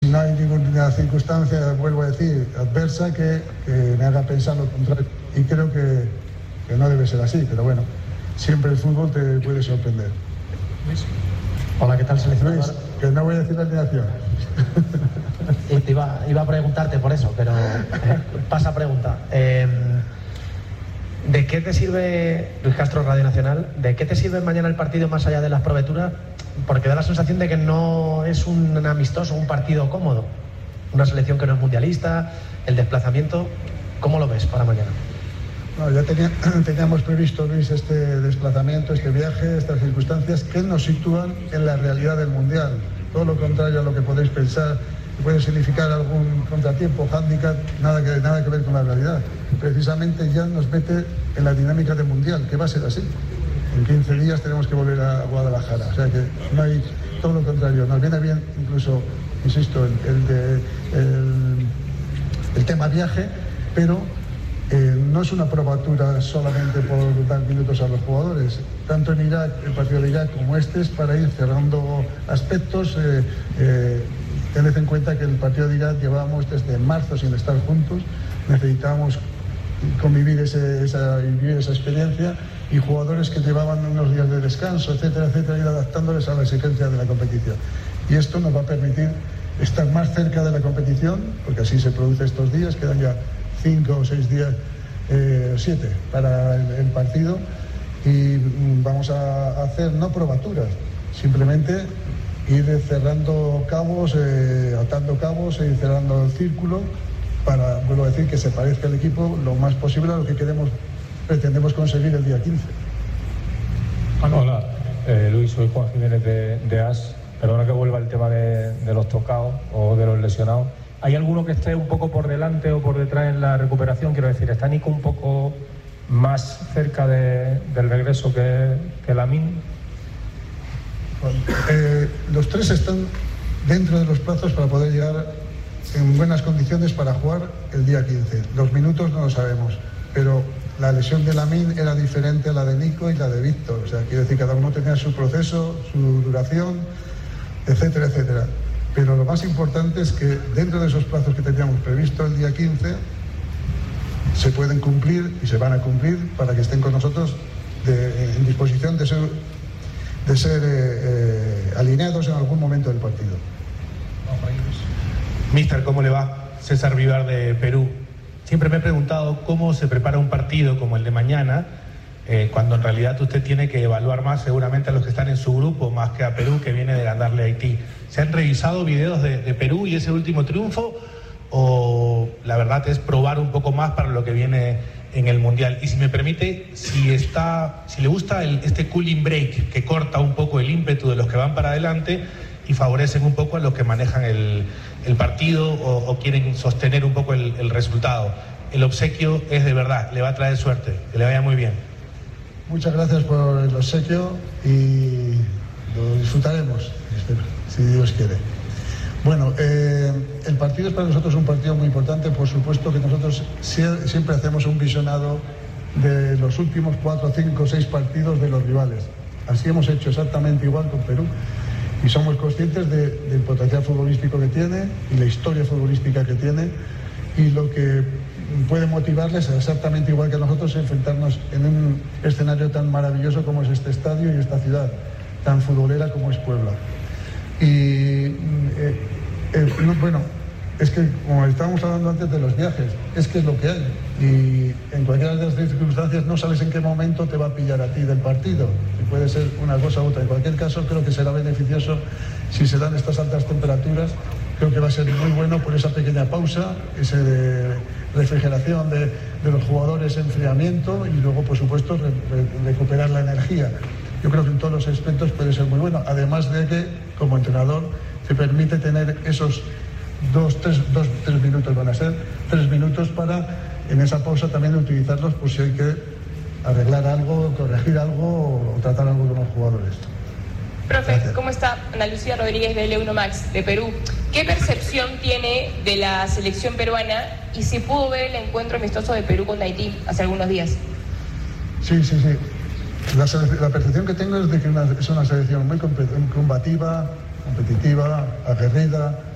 no hay ninguna circunstancia, vuelvo a decir, adversa que me haga pensar lo contrario. Y creo que no debe ser así, pero bueno, siempre el fútbol te puede sorprender. Luis. Hola, ¿qué tal, seleccionador? Luis, que no voy a decir la alineación. Iba a preguntarte por eso, pero pasa pregunta. ¿De qué te sirve, Luis Castro, Radio Nacional, de qué te sirve mañana el partido más allá de las proveturas? Porque da la sensación de que no es un amistoso, un partido cómodo. Una selección que no es mundialista, el desplazamiento. ¿Cómo lo ves para mañana? No, ya teníamos previsto, Luis, este desplazamiento, este viaje, estas circunstancias que nos sitúan en la realidad del Mundial. Todo lo contrario a lo que podéis pensar, que puede significar algún contratiempo, hándicap, nada que ver con la realidad. Precisamente ya nos mete en la dinámica del Mundial, que va a ser así. En 15 días tenemos que volver a Guadalajara. O sea que no hay, todo lo contrario, nos viene bien incluso, insisto, el tema viaje, pero no es una probatura solamente por dar minutos a los jugadores. Tanto en Irak, el partido de Irak, como este, es para ir cerrando aspectos. Tened en cuenta que el partido de Irak llevábamos desde marzo sin estar juntos. Necesitábamos convivir vivir esa experiencia, y jugadores que llevaban unos días de descanso, etcétera, etcétera, ir adaptándoles a la exigencia de la competición. Y esto nos va a permitir estar más cerca de la competición, porque así se produce estos días, quedan ya 5 o 6 días, 7 para el partido, y vamos a hacer no probaturas, simplemente ir cerrando cabos, atando cabos e ir cerrando el círculo para, vuelvo a decir, que se parezca el equipo lo más posible a lo que pretendemos conseguir el día 15. Hola, Luis, soy Juan Jiménez de AS. Perdona que vuelva el tema de los tocados o de los lesionados. ¿Hay alguno que esté un poco por delante o por detrás en la recuperación? Quiero decir, ¿está Nico un poco más cerca del regreso que Lamine? Los tres están dentro de los plazos para poder llegar en buenas condiciones para jugar el día 15. Los minutos no lo sabemos, pero la lesión de Lamine era diferente a la de Nico y la de Víctor. O sea, quiero decir, cada uno tenía su proceso, su duración, etcétera, etcétera. Pero lo más importante es que dentro de esos plazos que teníamos previsto el día 15 se pueden cumplir y se van a cumplir para que estén con nosotros en disposición de ser alineados en algún momento del partido. Mister, ¿cómo le va? César Vivar de Perú. Siempre me he preguntado cómo se prepara un partido como el de mañana, cuando en realidad usted tiene que evaluar más seguramente a los que están en su grupo, más que a Perú, que viene de ganarle a Haití. ¿Se han revisado videos de Perú y ese último triunfo? ¿O la verdad es probar un poco más para lo que viene en el Mundial? Y si me permite, si le gusta este cooling break, que corta un poco el ímpetu de los que van para adelante y favorecen un poco a los que manejan el partido o quieren sostener un poco el resultado. El obsequio es de verdad, le va a traer suerte, que le vaya muy bien. Muchas gracias por el obsequio y lo disfrutaremos, si Dios quiere. Bueno, el partido es para nosotros un partido muy importante. Por supuesto que nosotros siempre hacemos un visionado de los últimos 4, 5, 6 partidos de los rivales. Así hemos hecho exactamente igual con Perú. Y somos conscientes del potencial futbolístico que tiene y la historia futbolística que tiene, y lo que puede motivarles exactamente igual que nosotros enfrentarnos en un escenario tan maravilloso como es este estadio y esta ciudad tan futbolera como es Puebla. Y bueno, es que como estábamos hablando antes de los viajes, es que es lo que hay, y en cualquiera de las circunstancias no sabes en qué momento te va a pillar a ti del partido, y puede ser una cosa u otra. En cualquier caso, creo que será beneficioso si se dan estas altas temperaturas. Creo que va a ser muy bueno por esa pequeña pausa, ese de refrigeración de los jugadores, enfriamiento, y luego, por supuesto, recuperar la energía. Yo creo que en todos los aspectos puede ser muy bueno, además de que, como entrenador, te permite tener esos 3 minutos, van a ser 3 minutos para, en esa pausa, también utilizarlos por si hay que arreglar algo, corregir algo o tratar algo con los jugadores. Profe, Gracias. ¿Cómo está? Ana Lucía Rodríguez de L1 Max, de Perú. ¿Qué percepción tiene de la selección peruana y si pudo ver el encuentro amistoso de Perú con Haití hace algunos días? Sí. La percepción que tengo es de que es una selección muy combativa, competitiva, aguerrida,